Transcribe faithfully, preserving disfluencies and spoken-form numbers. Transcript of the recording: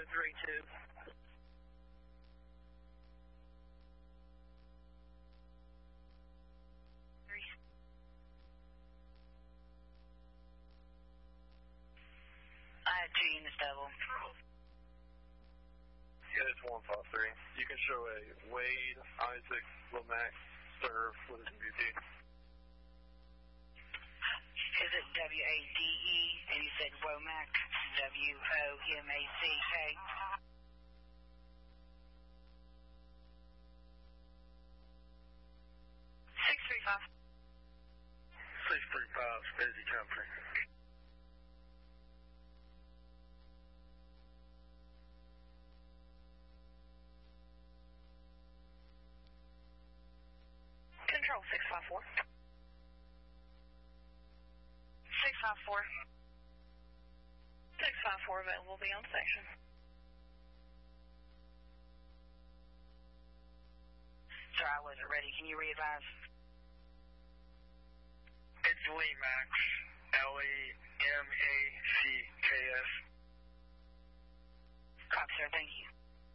three two. I had two units double. Yeah, it's one five three. You can show a Wade Isaac Lomax serve with his M V P. Is it W A D E, and you said Womack, W O M A C K? six three five. six three five, busy company. Control six five four. six five four. six five four available beyond section. Sorry, I wasn't ready. Can you re-advise? It's Lee Max, L E M